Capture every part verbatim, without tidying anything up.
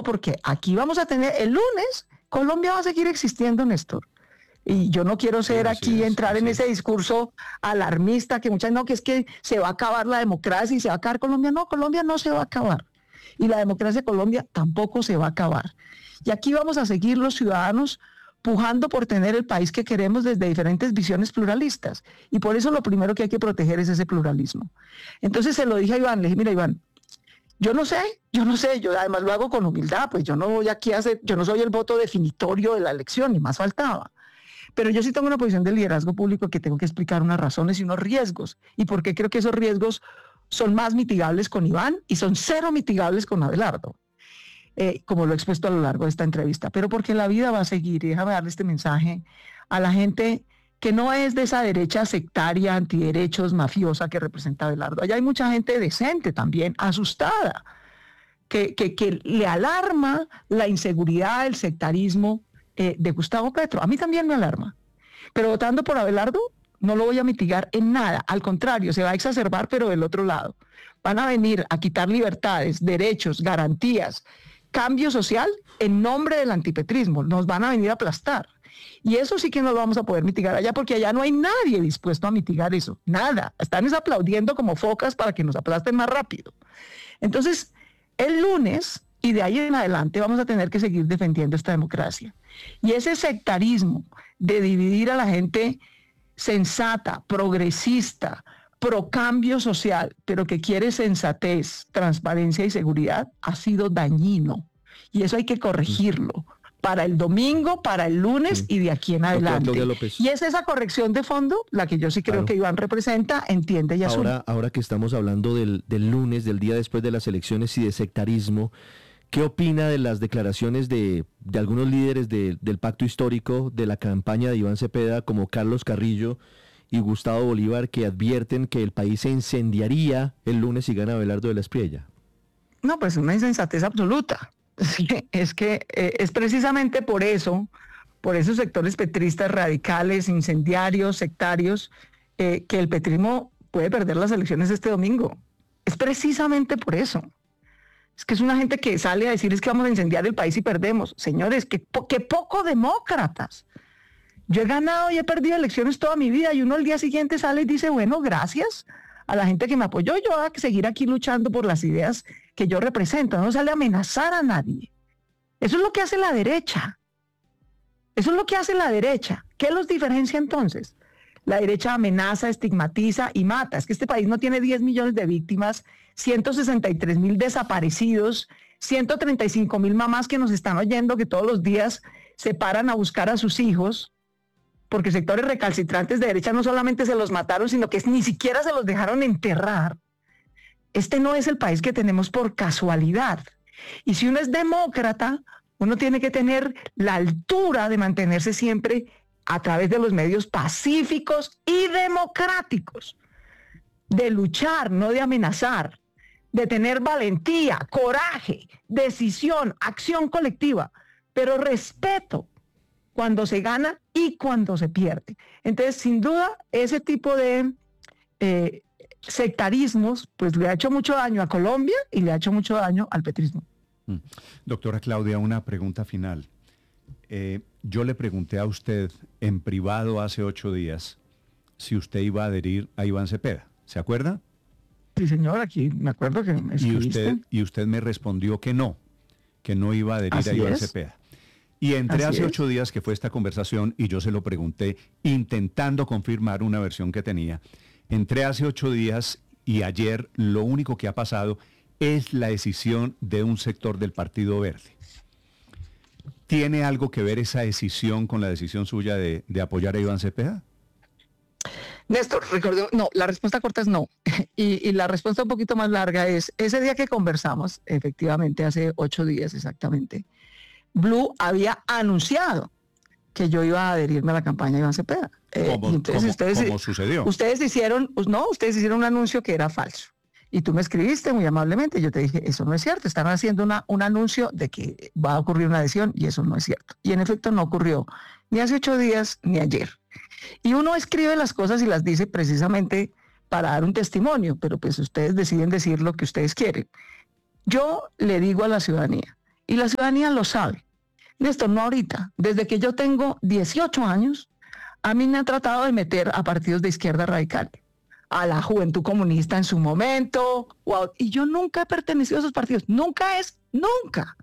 porque aquí vamos a tener, el lunes, Colombia va a seguir existiendo, Néstor. Y yo no quiero ser Así aquí, es, entrar así en es. ese discurso alarmista que muchas, no, que es que se va a acabar la democracia y se va a acabar Colombia. No, Colombia no se va a acabar. Y la democracia de Colombia tampoco se va a acabar. Y aquí vamos a seguir los ciudadanos pujando por tener el país que queremos desde diferentes visiones pluralistas. Y por eso lo primero que hay que proteger es ese pluralismo. Entonces se lo dije a Iván, le dije, mira Iván, yo no sé, yo no sé, yo además lo hago con humildad, pues yo no voy aquí a hacer, yo no soy el voto definitorio de la elección, ni más faltaba. Pero yo sí tengo una posición de liderazgo público que tengo que explicar unas razones y unos riesgos. Y por qué creo que esos riesgos son más mitigables con Iván y son cero mitigables con Abelardo, eh, como lo he expuesto a lo largo de esta entrevista. Pero porque la vida va a seguir, y déjame darle este mensaje a la gente que no es de esa derecha sectaria, antiderechos, mafiosa que representa Abelardo. Allá hay mucha gente decente también, asustada, que, que, que le alarma la inseguridad, el sectarismo eh, de Gustavo Petro. A mí también me alarma. Pero votando por Abelardo no lo voy a mitigar en nada. Al contrario, se va a exacerbar, pero del otro lado. Van a venir a quitar libertades, derechos, garantías, cambio social en nombre del antipetrismo. Nos van a venir a aplastar. Y eso sí que no lo vamos a poder mitigar allá, porque allá no hay nadie dispuesto a mitigar eso. Nada. Están aplaudiendo como focas para que nos aplasten más rápido. Entonces, el lunes y de ahí en adelante vamos a tener que seguir defendiendo esta democracia. Y ese sectarismo de dividir a la gente sensata, progresista, pro cambio social, pero que quiere sensatez, transparencia y seguridad, ha sido dañino. Y eso hay que corregirlo para el domingo, para el lunes sí. y de aquí en adelante. Y es esa corrección de fondo la que yo sí creo claro. que Iván representa, entiende y asume. Ahora, ahora que estamos hablando del, del lunes, del día después de las elecciones y de sectarismo, ¿qué opina de las declaraciones de, de algunos líderes de, del pacto histórico de la campaña de Iván Cepeda, como Carlos Carrillo y Gustavo Bolívar, que advierten que el país se incendiaría el lunes si gana Abelardo de la Espriella? No, pues una insensatez absoluta. Es que eh, es precisamente por eso, por esos sectores petristas radicales, incendiarios, sectarios, eh, que el petrismo puede perder las elecciones este domingo. Es precisamente por eso. Es que es una gente que sale a decir es que vamos a incendiar el país y perdemos. Señores, que, po- que poco demócratas. Yo he ganado y he perdido elecciones toda mi vida y uno al día siguiente sale y dice, bueno, gracias a la gente que me apoyó, yo voy a seguir aquí luchando por las ideas que yo represento. No sale a amenazar a nadie. Eso es lo que hace la derecha. Eso es lo que hace la derecha. ¿Qué los diferencia entonces? La derecha amenaza, estigmatiza y mata. Es que este país no tiene diez millones de víctimas, ciento sesenta y tres mil desaparecidos, ciento treinta y cinco mil mamás que nos están oyendo, que todos los días se paran a buscar a sus hijos, porque sectores recalcitrantes de derecha no solamente se los mataron, sino que ni siquiera se los dejaron enterrar. Este no es el país que tenemos por casualidad. Y si uno es demócrata, uno tiene que tener la altura de mantenerse siempre a través de los medios pacíficos y democráticos, de luchar, no de amenazar, de tener valentía, coraje, decisión, acción colectiva, pero respeto cuando se gana y cuando se pierde. Entonces, sin duda, ese tipo de eh, sectarismos, pues le ha hecho mucho daño a Colombia y le ha hecho mucho daño al petrismo. Mm. Doctora Claudia, una pregunta final. Eh, yo le pregunté a usted en privado hace ocho días si usted iba a adherir a Iván Cepeda. ¿Se acuerda? Sí, señor, aquí me acuerdo que me y usted Y usted me respondió que no, que no iba a adherir Así a Iván es. Cepeda. Y entré Así hace es. ocho días que fue esta conversación y yo se lo pregunté intentando confirmar una versión que tenía. Entré hace ocho días y ayer lo único que ha pasado es la decisión de un sector del Partido Verde. ¿Tiene algo que ver esa decisión con la decisión suya de, de apoyar a Iván Cepeda? Néstor, recuerdo, no, la respuesta corta es no. Y, y la respuesta un poquito más larga es, ese día que conversamos, efectivamente hace ocho días exactamente, Blue había anunciado que yo iba a adherirme a la campaña de Iván Cepeda. Eh, ¿Cómo, y entonces ¿cómo, ustedes, ¿Cómo sucedió? Ustedes hicieron, no, ustedes hicieron un anuncio que era falso. Y tú me escribiste muy amablemente, yo te dije, eso no es cierto, están haciendo una, un anuncio de que va a ocurrir una adhesión y eso no es cierto. Y en efecto no ocurrió ni hace ocho días ni ayer. Y uno escribe las cosas y las dice precisamente para dar un testimonio, pero pues ustedes deciden decir lo que ustedes quieren. Yo le digo a la ciudadanía Y la ciudadanía lo sabe. Néstor, no ahorita. Desde que yo tengo dieciocho años, a mí me han tratado de meter a partidos de izquierda radical, a la Juventud Comunista en su momento, o a, y yo nunca he pertenecido a esos partidos. Nunca es, nunca,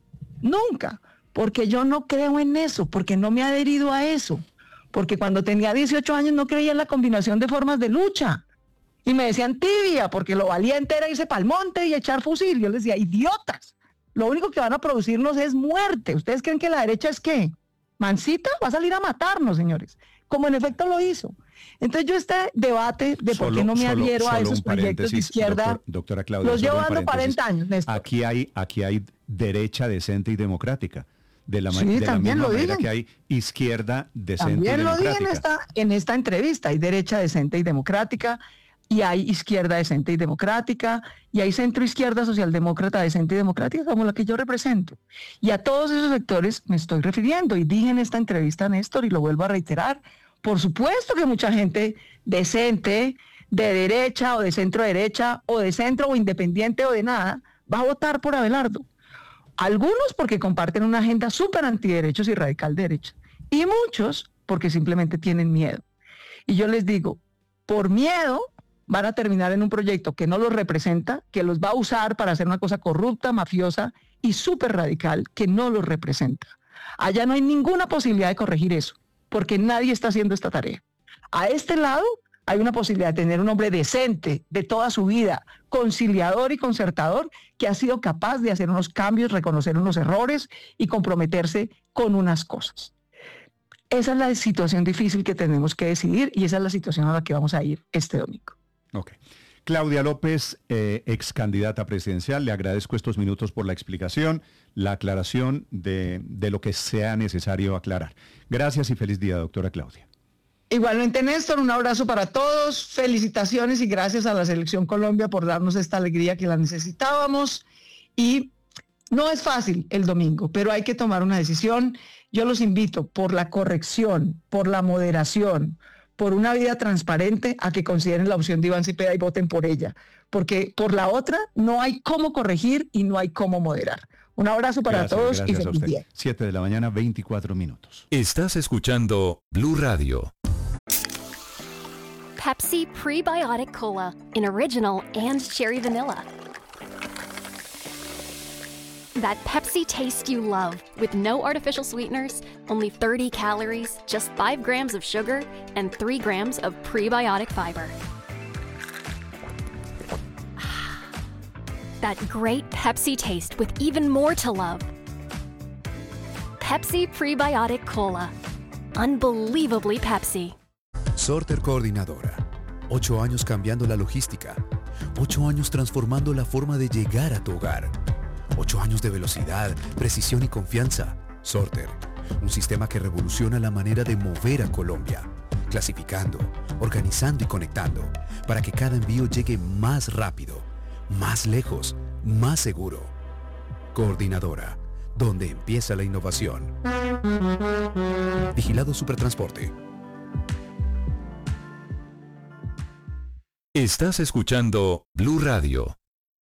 nunca. Porque yo no creo en eso, porque no me he adherido a eso. Porque cuando tenía dieciocho años no creía en la combinación de formas de lucha. Y me decían tibia, porque lo valiente era irse pa'l monte y echar fusil. Yo les decía, idiotas. Lo único que van a producirnos es muerte. ¿Ustedes creen que la derecha es qué? ¿Mansita? Va a salir a matarnos, señores. Como en efecto lo hizo. Entonces yo este debate de solo, por qué no me solo, adhiero solo a esos proyectos de izquierda, doctor, doctora Claudia, los llevo dando cuarenta años, Néstor. Aquí hay, aquí hay derecha decente y democrática. De la, sí, de la misma lo manera digan. que hay izquierda decente también y democrática. También lo dije en esta, en esta entrevista. Hay derecha decente y democrática, y hay izquierda decente y democrática, y hay centro izquierda socialdemócrata decente y democrática, como la que yo represento. Y a todos esos sectores me estoy refiriendo, y dije en esta entrevista, Néstor, y lo vuelvo a reiterar, por supuesto que mucha gente decente, de derecha o de centro derecha, o de centro o independiente o de nada, va a votar por Abelardo. Algunos porque comparten una agenda súper antiderechos y radical derecha. Y muchos porque simplemente tienen miedo. Y yo les digo, por miedo van a terminar en un proyecto que no los representa, que los va a usar para hacer una cosa corrupta, mafiosa y súper radical que no los representa. Allá no hay ninguna posibilidad de corregir eso, porque nadie está haciendo esta tarea. A este lado hay una posibilidad de tener un hombre decente de toda su vida, conciliador y concertador, que ha sido capaz de hacer unos cambios, reconocer unos errores y comprometerse con unas cosas. Esa es la situación difícil que tenemos que decidir y esa es la situación a la que vamos a ir este domingo. Ok. Claudia López, eh, ex candidata presidencial, le agradezco estos minutos por la explicación, la aclaración de, de lo que sea necesario aclarar. Gracias y feliz día, doctora Claudia. Igualmente, Néstor, un abrazo para todos, felicitaciones y gracias a la Selección Colombia por darnos esta alegría que la necesitábamos. Y no es fácil el domingo, pero hay que tomar una decisión. Yo los invito por la corrección, por la moderación, por una vida transparente, a que consideren la opción de Iván Cepeda y voten por ella, porque por la otra no hay cómo corregir y no hay cómo moderar. Un abrazo para gracias, todos gracias y feliz día. siete de la mañana, veinticuatro minutos. Estás escuchando Blue Radio. Pepsi Prebiotic Cola in original and cherry vanilla. That Pepsi taste you love, with no artificial sweeteners, only thirty calories, just five grams of sugar, and three grams of prebiotic fiber. That great Pepsi taste with even more to love. Pepsi Prebiotic Cola. Unbelievably Pepsi. Sorter Coordinadora. Ocho años cambiando la logística. Ocho años transformando la forma de llegar a tu hogar. Ocho años de velocidad, precisión y confianza. Sorter, un sistema que revoluciona la manera de mover a Colombia. Clasificando, organizando y conectando, para que cada envío llegue más rápido, más lejos, más seguro. Coordinadora, donde empieza la innovación. Vigilado Supertransporte. Estás escuchando Blue Radio.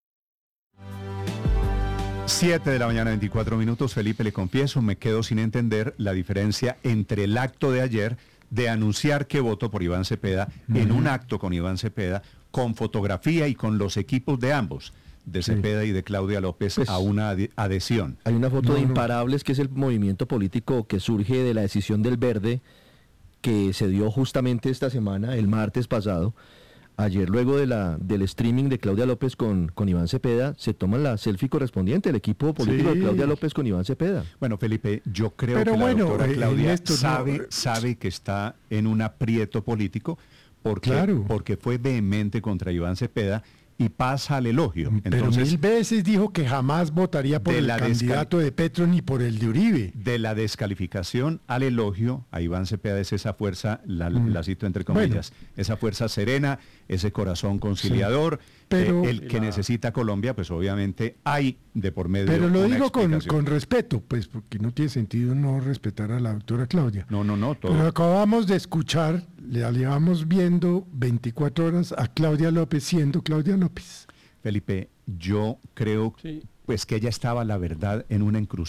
siete de la mañana, veinticuatro minutos. Felipe, le confieso, me quedo sin entender la diferencia entre el acto de ayer de anunciar que votó por Iván Cepeda, uh-huh, en un acto con Iván Cepeda, con fotografía y con los equipos de ambos, de Cepeda, sí, y de Claudia López, pues, a una ade- adhesión. Hay una foto no, de no. Imparables, que es el movimiento político que surge de la decisión del Verde, que se dio justamente esta semana, el martes pasado. Ayer, luego de la del streaming de Claudia López con, con Iván Cepeda, se toma la selfie correspondiente, el equipo político, sí, de Claudia López con Iván Cepeda. Bueno, Felipe, yo creo Pero que bueno, la doctora eh, Claudia esto sabe, no, sabe que está en un aprieto político porque, claro, porque fue vehemente contra Iván Cepeda y pasa al elogio. Pero Entonces, mil veces dijo que jamás votaría por de el la candidato descal- de Petro ni por el de Uribe. De la descalificación al elogio, a Iván Cepeda es esa fuerza, la, mm. la cito entre comillas, bueno, esa fuerza serena, ese corazón conciliador, sí, pero, eh, el que la... necesita Colombia, pues obviamente hay de por medio. Pero lo digo con, con respeto, pues porque no tiene sentido no respetar a la doctora Claudia. No, no, no. Todo. Pero acabamos de escuchar, le llevamos viendo veinticuatro horas a Claudia López siendo Claudia López. Felipe, yo creo, sí, pues que ella estaba, la verdad, en una encrucijada.